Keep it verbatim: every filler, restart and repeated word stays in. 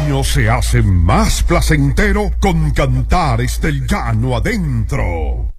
sueño se hace más placentero con Cantares del Llano Adentro.